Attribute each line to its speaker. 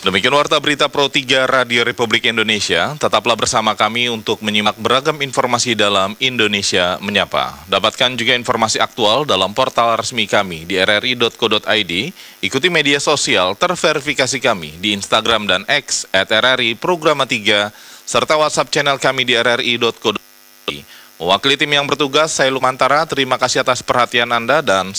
Speaker 1: Demikian Warta Berita Pro 3 Radio Republik Indonesia. Tetaplah bersama kami untuk menyimak beragam informasi dalam Indonesia Menyapa. Dapatkan juga informasi aktual dalam portal resmi kami di rri.co.id. Ikuti media sosial terverifikasi kami di Instagram dan X @RRI Programa 3, serta WhatsApp channel kami di rri.co.id. Mewakili tim yang bertugas, saya Lumantara, terima kasih atas perhatian Anda dan